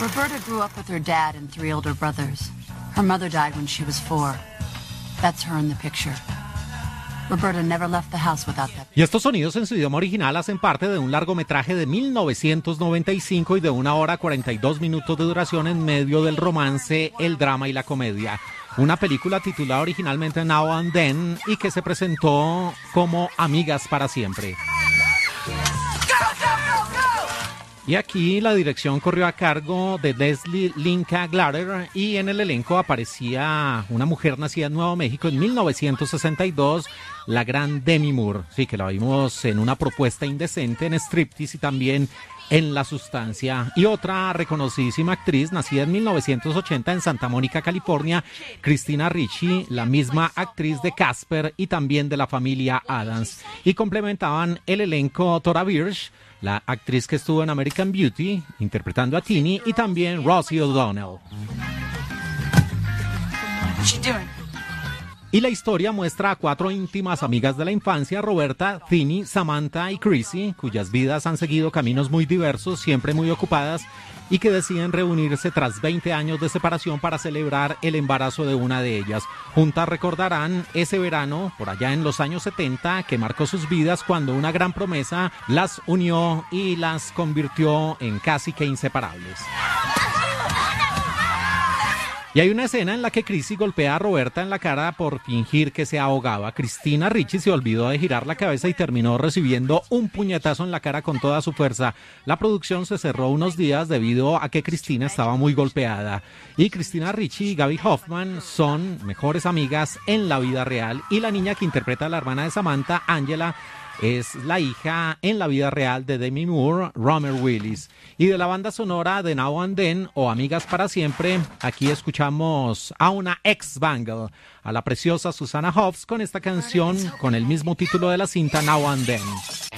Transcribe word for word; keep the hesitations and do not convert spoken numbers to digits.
Roberta grew up with her dad and three older brothers. Her mother died when she was four. That's her in the picture. Roberta never left the house without that. Y estos sonidos en su idioma original hacen parte de un largometraje de mil novecientos noventa y cinco y de una hora cuarenta y dos minutos de duración en medio del romance, el drama y la comedia. Una película titulada originalmente Now and Then y que se presentó como Amigas para Siempre. Y aquí la dirección corrió a cargo de Leslie Linka Glatter y en el elenco aparecía una mujer nacida en Nuevo México en mil novecientos sesenta y dos, la gran Demi Moore. Sí, que la vimos en Una propuesta indecente, en Striptease y también en La sustancia. Y otra reconocidísima actriz nacida en mil novecientos ochenta en Santa Mónica, California, Christina Ricci, la misma actriz de Casper y también de la familia Addams. Y complementaban el elenco Thora Birch, la actriz que estuvo en American Beauty, interpretando a Tini, y también Rosie O'Donnell. Y la historia muestra a cuatro íntimas amigas de la infancia, Roberta, Tini, Samantha y Chrissy, cuyas vidas han seguido caminos muy diversos, siempre muy ocupadas, y que deciden reunirse tras veinte años de separación para celebrar el embarazo de una de ellas. Juntas recordarán ese verano, por allá en los años setenta, que marcó sus vidas cuando una gran promesa las unió y las convirtió en casi que inseparables. Y hay una escena en la que Chrissy golpea a Roberta en la cara por fingir que se ahogaba. Christina Ricci se olvidó de girar la cabeza y terminó recibiendo un puñetazo en la cara con toda su fuerza. La producción se cerró unos días debido a que Christina estaba muy golpeada. Y Christina Ricci y Gaby Hoffman son mejores amigas en la vida real. Y la niña que interpreta a la hermana de Samantha, Angela, es la hija en la vida real de Demi Moore, Romer Willis. Y de la banda sonora de Now and Then o Amigas para Siempre, aquí escuchamos a una ex-Bangle, a la preciosa Susanna Hoffs con esta canción con el mismo título de la cinta, Now and Then.